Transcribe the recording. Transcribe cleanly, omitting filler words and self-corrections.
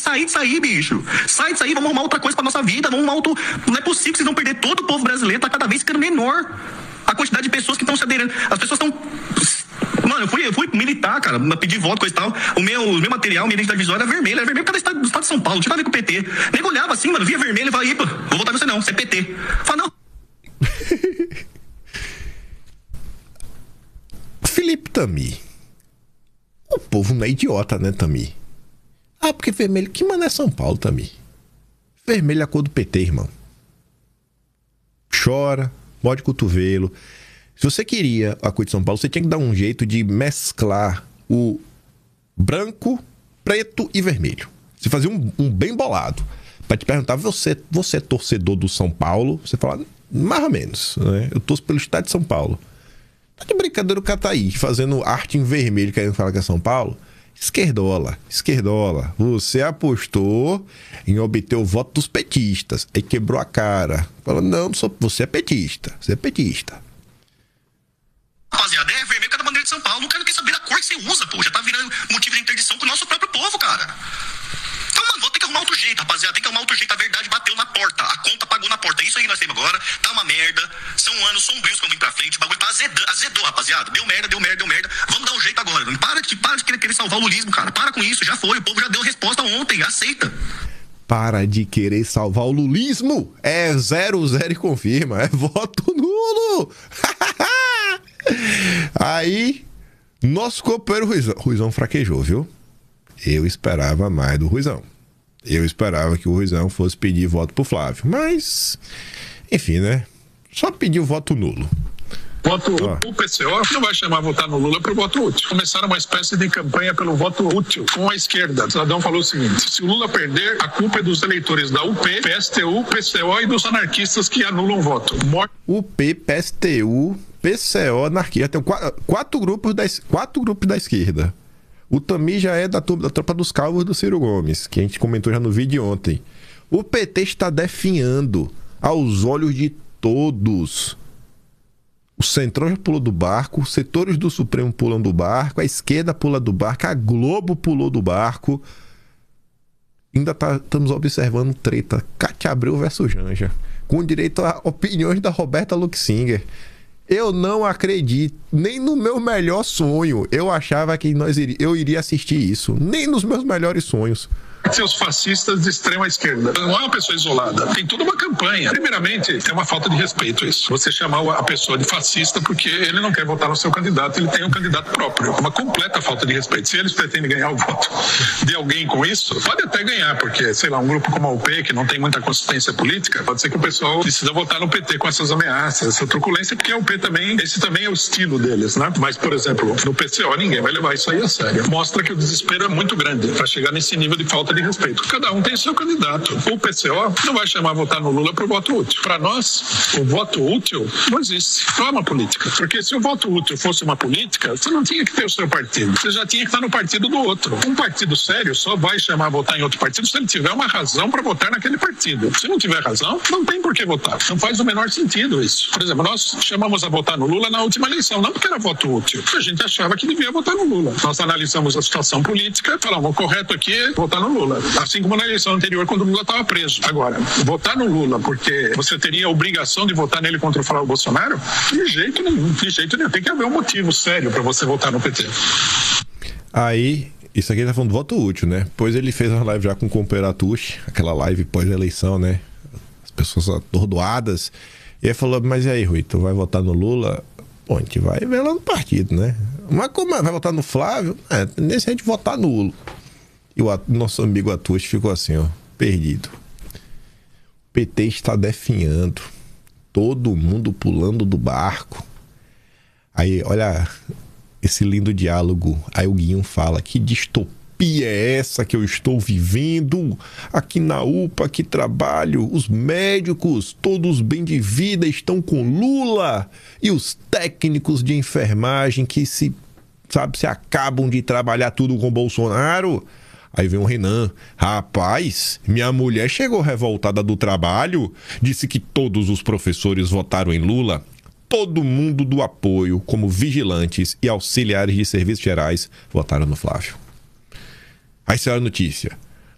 Sai disso aí, bicho. Sai disso aí, vamos arrumar outra coisa pra nossa vida. Vamos arrumar outro... Não é possível que vocês vão perder todo o povo brasileiro. Tá cada vez ficando menor a quantidade de pessoas que estão se aderindo. As pessoas estão... Mano, eu fui militar, cara, pedir voto, coisa e tal. O meu material, minha identidade visual era vermelha. Era vermelho por causa do estado de São Paulo. Não tinha nada a ver com o PT. Nego olhava assim, mano, via vermelho e falava, vou votar você não, você é PT. Fala, não. Felipe Tami. O povo não é idiota, né, Tami? Ah, porque vermelho... Que mano é São Paulo, Tami? Vermelho é a cor do PT, irmão. Chora, bode cotovelo. Se você queria a cor de São Paulo, você tinha que dar um jeito de mesclar o branco, preto e vermelho. Você fazia um bem bolado. Pra te perguntar, você é torcedor do São Paulo? Você fala, mais ou menos, né? Eu torço pelo estado de São Paulo. Tá de brincadeira o cara tá aí, fazendo arte em vermelho, querendo falar que é São Paulo? Esquerdola. Você apostou em obter o voto dos petistas. Aí quebrou a cara. Falou, não, você é petista. Rapaziada, é vermelho cada bandeira de São Paulo. Não quero saber da cor que você usa, pô. Já tá virando motivo de interdição com o nosso próprio povo, cara. Então, mano, vou ter que arrumar outro jeito, rapaziada. Tem que arrumar outro jeito. A verdade bateu na porta. A conta pagou na porta. Isso aí que nós temos agora. Tá uma merda. São anos sombrios que vão vir pra frente. O bagulho tá azedou, rapaziada. Deu merda. Vamos dar um jeito agora. Para de querer salvar o lulismo, cara. Para com isso. Já foi. O povo já deu resposta ontem. Aceita. Para de querer salvar o lulismo. É 0-0 e confirma. É voto nulo. Aí, nosso companheiro Ruizão fraquejou, viu? Eu esperava mais do Ruizão. Eu esperava que o Ruizão fosse pedir voto pro Flávio. Mas, enfim, né? Só pediu voto nulo. O PCO não vai chamar votar no Lula para o voto útil. Começaram uma espécie de campanha pelo voto útil com a esquerda. O cidadão falou o seguinte: se o Lula perder, a culpa é dos eleitores da UP, PSTU, PCO e dos anarquistas que anulam o voto. UP, PSTU, PCO, anarquia. Tem quatro grupos da esquerda. O Tami já é da tropa dos calvos do Ciro Gomes, que a gente comentou já no vídeo de ontem. O PT está definhando aos olhos de todos. O Centrão já pulou do barco, os setores do Supremo pulam do barco, a esquerda pula do barco, a Globo pulou do barco. Ainda estamos observando treta Cátia Abreu versus Janja, com direito a opiniões da Roberta Luxinger. Eu não acredito, nem no meu melhor sonho eu achava que eu iria assistir isso, nem nos meus melhores sonhos. Seus fascistas de extrema esquerda. Não é uma pessoa isolada. Tem toda uma campanha. Primeiramente, é uma falta de respeito isso. Você chamar a pessoa de fascista porque ele não quer votar no seu candidato, ele tem um candidato próprio. É uma completa falta de respeito. Se eles pretendem ganhar o voto de alguém com isso, pode até ganhar, porque, sei lá, um grupo como a UP, que não tem muita consistência política, pode ser que o pessoal decida votar no PT com essas ameaças, essa truculência, porque a UP também, esse também é o estilo deles, né? Mas, por exemplo, no PCO ninguém vai levar isso aí a sério. Mostra que o desespero é muito grande para chegar nesse nível de falta de respeito. Cada um tem seu candidato. O PCO não vai chamar votar no Lula por voto útil. Para nós, o voto útil não existe. Não é uma política. Porque se o voto útil fosse uma política, você não tinha que ter o seu partido. Você já tinha que estar no partido do outro. Um partido sério só vai chamar votar em outro partido se ele tiver uma razão para votar naquele partido. Se não tiver razão, não tem por que votar. Não faz o menor sentido isso. Por exemplo, nós chamamos a votar no Lula na última eleição, não porque era voto útil. A gente achava que devia votar no Lula. Nós analisamos a situação política e falamos, o correto aqui é votar no Lula. Assim como na eleição anterior, quando o Lula estava preso. Agora, votar no Lula porque você teria a obrigação de votar nele contra o Bolsonaro? De jeito nenhum. Tem que haver um motivo sério para você votar no PT. Aí, isso aqui ele tá falando do voto útil, né? Pois ele fez uma live já com o companheiro Atush, aquela live pós-eleição, né? As pessoas atordoadas. E aí falou, mas e aí, Rui, tu vai votar no Lula? Bom, a gente vai ver lá no partido, né? Mas como vai votar no Flávio? É, tendência a gente votar nulo. E o nosso amigo Atush ficou assim, ó, perdido. O PT está definhando. Todo mundo pulando do barco. Aí, olha esse lindo diálogo. Aí o Guinho fala, que distopia é essa que eu estou vivendo? Aqui na UPA que trabalho, os médicos, todos bem de vida, estão com Lula. E os técnicos de enfermagem que se acabam de trabalhar tudo com Bolsonaro. Aí vem o Renan, rapaz, minha mulher chegou revoltada do trabalho, disse que todos os professores votaram em Lula, todo mundo do apoio, como vigilantes e auxiliares de serviços gerais, votaram no Flávio. Aí saiu a notícia,